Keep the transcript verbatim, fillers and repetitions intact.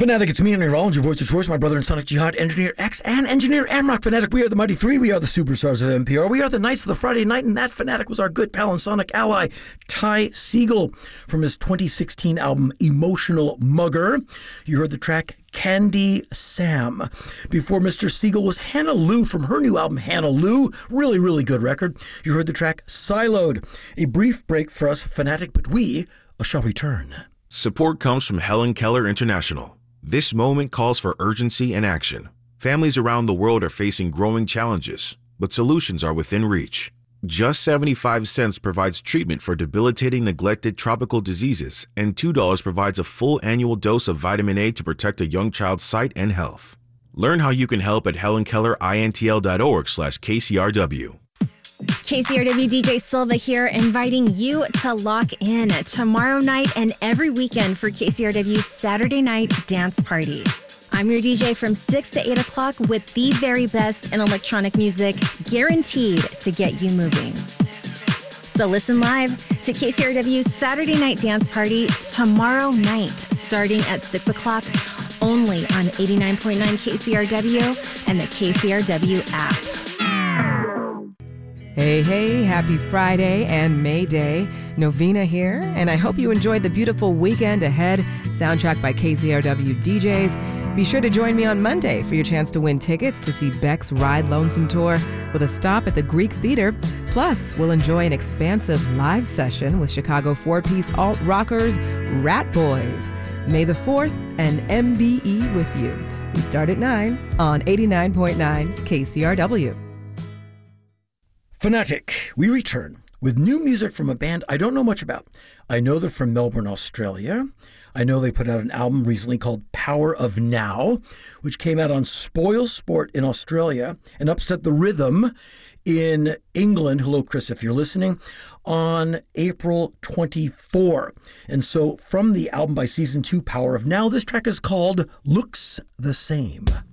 Fanatic, it's me, Henry Rollins, your voice of choice, my brother in Sonic Jihad, Engineer X, and Engineer Amrock. Fanatic, we are the Mighty Three. We are the superstars of N P R. We are the Knights of the Friday Night, and that Fanatic was our good pal and Sonic ally, Ty Segall, from his twenty sixteen album, Emotional Mugger. You heard the track Candy Sam. Before Mister Segall was Hannah Lou from her new album, Hannah Lou. Really, really good record. You heard the track Siloed. A brief break for us, Fanatic, but we shall return. Support comes from Helen Keller International. This moment calls for urgency and action. Families around the world are facing growing challenges, but solutions are within reach. Just seventy-five cents provides treatment for debilitating neglected tropical diseases, and two dollars provides a full annual dose of vitamin A to protect a young child's sight and health. Learn how you can help at helenkellerintl.org slash KCRW. K C R W D J Silva here, inviting you to lock in tomorrow night and every weekend for K C R W's Saturday Night Dance Party. I'm your D J from six to eight o'clock with the very best in electronic music, guaranteed to get you moving. So listen live to K C R W's Saturday Night Dance Party tomorrow night, starting at six o'clock, only on eighty-nine point nine K C R W and the K C R W app. Hey, hey, happy Friday and May Day. Novena here, and I hope you enjoyed the beautiful weekend ahead, soundtracked by K C R W D Js. Be sure to join me on Monday for your chance to win tickets to see Beck's Ride Lonesome Tour with a stop at the Greek Theater. Plus, we'll enjoy an expansive live session with Chicago four-piece alt rockers Rat Boys. May the fourth and M B E with you. We start at nine on eighty-nine point nine K C R W. Fanatic, we return with new music from a band I don't know much about. I know they're from Melbourne, Australia. I know they put out an album recently called Power of Now, which came out on Spoil Sport in Australia and Upset the Rhythm in England. Hello, Chris, if you're listening, on April twenty-fourth. And so from the album by Season two, Power of Now, this track is called Looks the Same.